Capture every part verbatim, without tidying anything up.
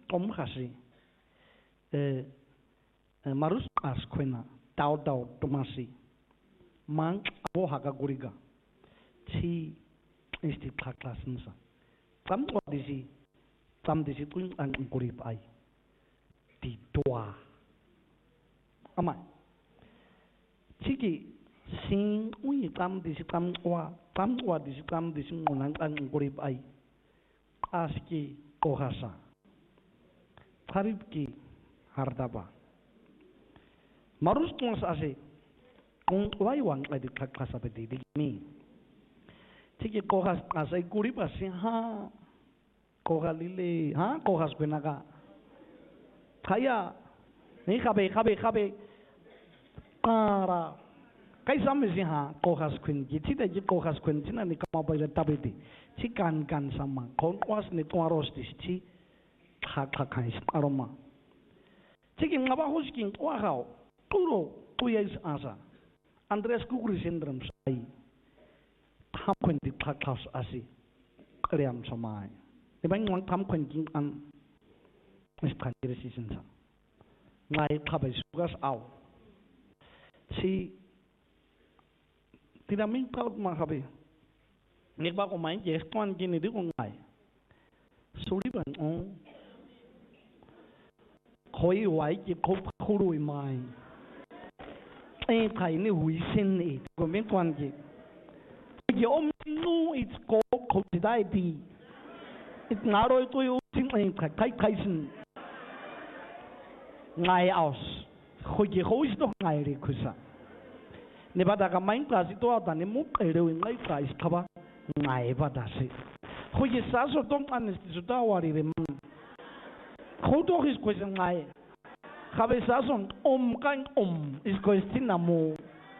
om kasi eh marus as kwena tau tau tomasi mang abo haga guriga si isti klaklasensa tam disi tam disi tuing ang gurip ai di doa ama sigi sing ui tam disi tam wa tam wa disi tam disi ngunang ang gurip ai aski kohasa harip ki hardaba marus tuang ase kung waiwang ay di klasa peti di mi sigi kohas asai gurip asi ha kohalile ha kohas benaga kaya ni kabe kabe kabe para kai samme si ha kohas kun gi ti de kohas kun tina ni kama bai tabeti si kan kan sama kon was ni tuaros ti si kha kha kai aroma sigi ngaba huskin wa hao turo tuyais asa Andreas Kugri syndrome sai tham kun ti khakhas asi kriam samai ni bang wang tham kun king an is kan decision sa ngai khabai sugas au si tidak mingkau ma khabai nik ba ko mai je kwan kin ni ko ngai suri ban on khoi wai ki khop khurui mai ai kai ni hui sin ni ko men kwan ki ki om nu it's ko ko dai di it naroi to yu ting ai kai kai kai sin ngai aus khoi ki khoi sto ngai ri khusa ne bada ka main class to ata ne mu pe re ngai ka is khaba ngai bada se khoi ki sa so tom an is to wari re man khoi to is ko ngai Kabesason om kan om is question mo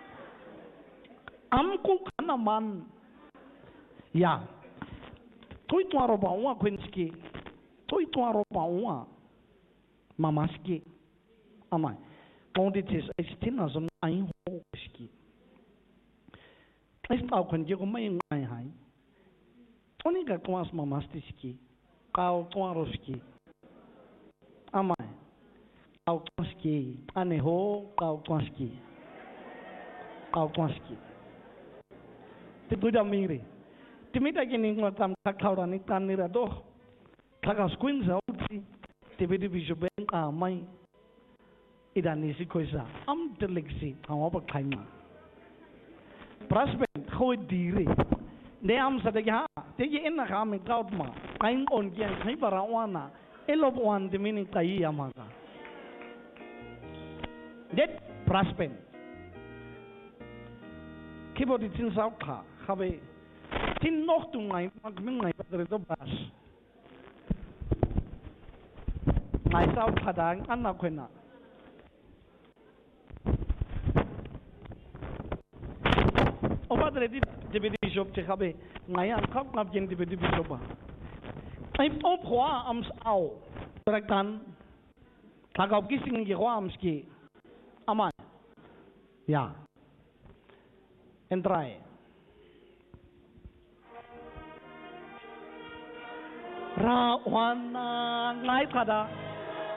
am ku kana man ya toi tuaro ba wa kwenski toi tuaro ba wa mamaski amai konditis estina zon ai ho ski esta kwenje ko mai ngai hai oni ga kwas mamastiski kau tuaro ski amai kau kwanski ane ho kau kwanski kau kwanski ti buda mingri ti mita kini ngatam kakau ni tanira do kakau squin sa uti ti bidi bisu ben a mai idani si koisa am delexi awa pa kaima prasben khoi dire ne am sa de ha te ye enna ka mi kaut ma kain on kian khai barawana elop wan de mini kai amaka det praspen kibo di tin sau kha khabe tin nok tu ngai mak ming ngai padre to bas ngai sau khadang anna khena o padre di de di shop che khabe ngai an khap ngap jen di di shop ba ai o phwa am au traktan thagap ki sing gi khwa am ski aman ya entrai ra wana ngai kada